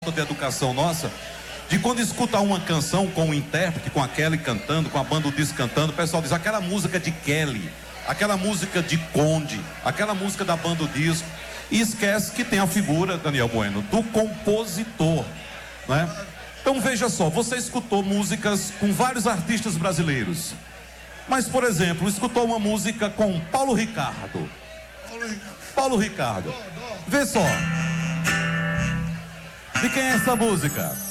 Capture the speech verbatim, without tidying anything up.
de educação nossa, de quando escutar uma canção com o intérprete, com a Kelly cantando, com a banda do disco cantando, o pessoal diz aquela música de Kelly, aquela música de Conde, aquela música da banda do disco, e esquece que tem a figura, Daniel Bueno, do compositor, né? Então veja só, você escutou músicas com vários artistas brasileiros, mas por exemplo, escutou uma música com Paulo Ricardo. Paulo Ricardo. Vê só. De quem é essa música?